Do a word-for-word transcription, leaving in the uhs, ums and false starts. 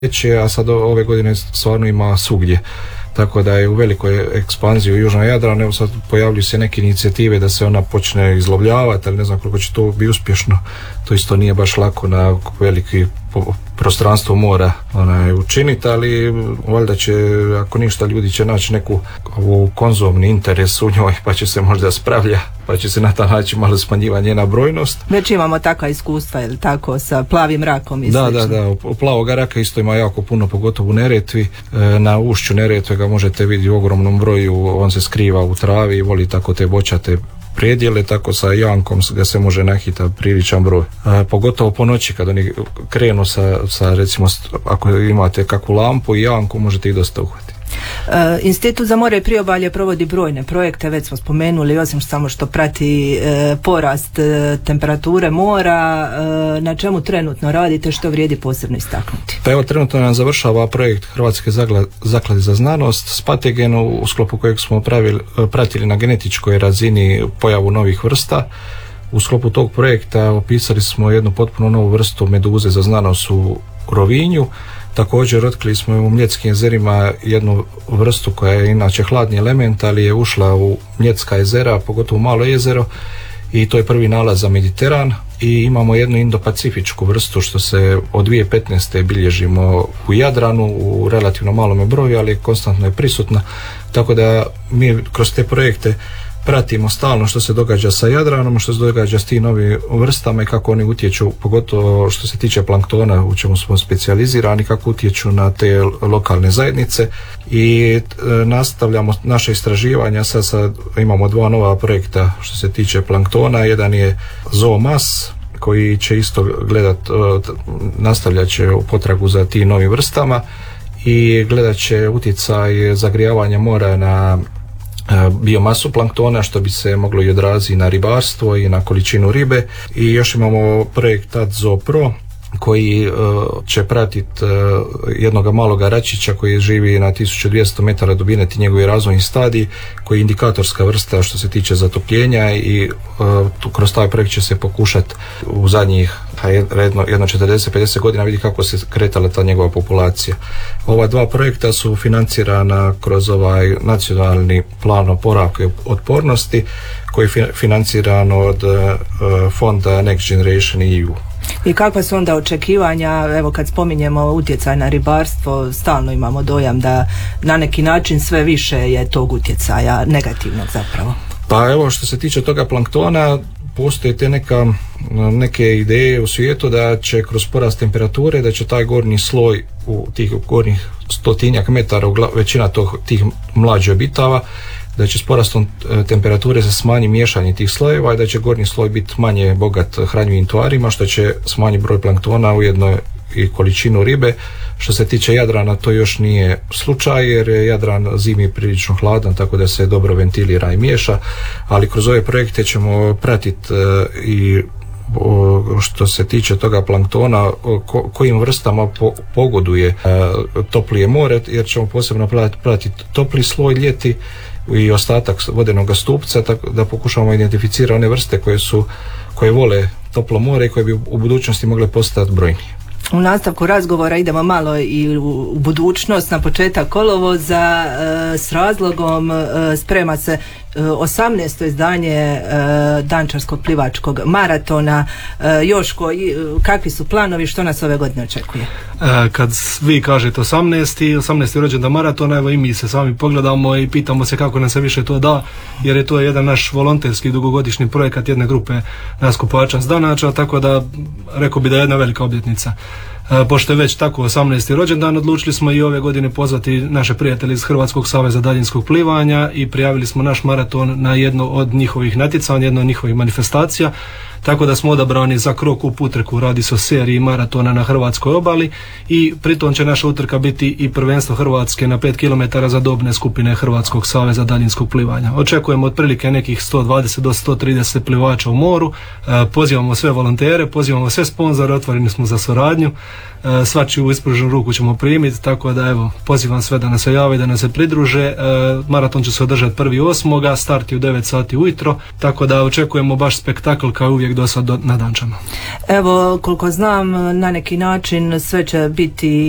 veće, a sad ove godine stvarno ima svugdje. Tako da je u velikoj ekspanziji u Južnom Jadranu. Evo sad pojavljuju se neke inicijative da se ona počne izlovljavati, ali ne znam koliko će to biti uspješno. To isto nije baš lako na veliki prostranstvo mora onaj, učiniti, ali valjda će, ako ništa, ljudi će naći neku ovu konzumni interes u njoj, pa će se možda spravlja, pa će se na taj način malo smanjiva njena brojnost. Već imamo takva iskustva, je li tako, sa plavim rakom i da, slično? Da, da, u plavoga raka isto ima jako puno, pogotovo u Neretvi. Na ušću Neretve ga možete vidjeti u ogromnom broju, on se skriva u travi i voli tako te bočate predjele, tako sa jankom ga se može nahita priličan broj. E, pogotovo po noći kad oni krenu sa, sa recimo, ako imate kakvu lampu i janku, možete ih dosta uhvatiti. E, Institut za more i priobalje provodi brojne projekte, već smo spomenuli, osim samo što prati e, porast e, temperature mora, e, na čemu trenutno radite, što vrijedi posebno istaknuti? Pa evo, trenutno nam završava projekt Hrvatske zaklade za znanost s Pategenu, u sklopu kojeg smo pravili, pratili na genetičkoj razini pojavu novih vrsta. U sklopu tog projekta opisali smo jednu potpuno novu vrstu meduze za znanost u Rovinju. Također otkrili smo u Mljetskim jezerima jednu vrstu koja je inače hladni element, ali je ušla u Mljetska jezera, pogotovo u Malo jezero, i to je prvi nalaz za Mediteran. I imamo jednu indopacifičku vrstu što se od dvije tisuće petnaeste bilježimo u Jadranu u relativno malome broju, ali konstantno je prisutna, tako da mi kroz te projekte pratimo stalno što se događa sa Jadranom, što se događa s tim novim vrstama i kako oni utječu, pogotovo što se tiče planktona, u čemu smo specijalizirani, kako utječu na te lokalne zajednice. I e, nastavljamo naše istraživanja. Sad, sad imamo dva nova projekta što se tiče planktona. Jedan je Zoomas, koji će isto gledat, e, nastavljat će u potragu za tim novim vrstama i gledat će utjecaj zagrijavanja mora na biomasu planktona, što bi se moglo i odraziti na ribarstvo i na količinu ribe. I još imamo projekt AdZooPro koji uh, će pratiti uh, jednog maloga račića koji živi na tisuću dvjesto metara dubine, ti njegovi razvojni stadiji, koji je indikatorska vrsta što se tiče zatopljenja i uh, tu, kroz taj projekt će se pokušati u zadnjih jedno, jedno četrdeset do pedeset godina vidi kako se kretala ta njegova populacija. Ova dva projekta su financirana kroz ovaj nacionalni plan oporavka i otpornosti koji je financiran od uh, fonda Next Generation E U. I kakva su onda očekivanja, evo kad spominjemo utjecaj na ribarstvo, stalno imamo dojam da na neki način sve više je tog utjecaja negativnog zapravo. Pa evo, što se tiče toga planktona, postoje te neka, neke ideje u svijetu da će kroz porast temperature, da će taj gornji sloj u tih gornjih stotinjak metara, većina tog, tih mlađih obitava, da će s porastom temperature se smanji miješanje tih slojeva i da će gornji sloj biti manje bogat hranjivim tvarima, što će smanjiti broj planktona, ujedno i količinu ribe. Što se tiče Jadrana, to još nije slučaj jer je Jadran zimi prilično hladan, tako da se dobro ventilira i miješa, ali kroz ove projekte ćemo pratiti i što se tiče toga planktona, ko, kojim vrstama po, pogoduje e, toplije more, jer ćemo posebno pratiti topli sloj ljeti i ostatak vodenog stupca, tako da pokušamo identificirati one vrste koje su, koje vole toplo more i koje bi u budućnosti mogle postati brojnije. U nastavku razgovora idemo malo i u budućnost, na početak kolovoza, e, s razlogom e, sprema se e, osamnaesto izdanje e, Dančarskog plivačkog maratona. E, Joško, i, kakvi su planovi, što nas ove godine očekuje? E, kad vi kažete osamnaesti osamnaesti rođendan maratona, evo i mi se sami pogledamo i pitamo se kako nam se više to da, jer je to jedan naš volonterski dugogodišnji projekat jedne grupe naskupača s Danača, tako da rekao bi da je jedna velika obljetnica. E, pošto je već tako osamnaesti rođendan, odlučili smo i ove godine pozvati naše prijatelje iz Hrvatskog saveza daljinskog plivanja i prijavili smo naš maraton na jedno od njihovih natjecanja, jedno od njihovih manifestacija, tako da smo odabrani za Krok up utrku. Radi se o seriji maratona na hrvatskoj obali i pritom će naša utrka biti i prvenstvo Hrvatske na pet kilometara za dobne skupine Hrvatskog saveza daljinskog plivanja. Očekujemo otprilike nekih sto dvadeset do sto trideset plivača u moru. E, pozivamo sve volontere, pozivamo sve sponzore, otvoreni smo za suradnju. E, svačiju ispruženu ruku ćemo primiti, tako da evo, pozivam sve da nas se jave, da nas se pridruže. E, maraton će se održati prvi osmoga, start je u devet sati ujutro, tako da očekujemo baš spektakl kao uvijek do sad na Dančama. Evo, koliko znam, na neki način sve će biti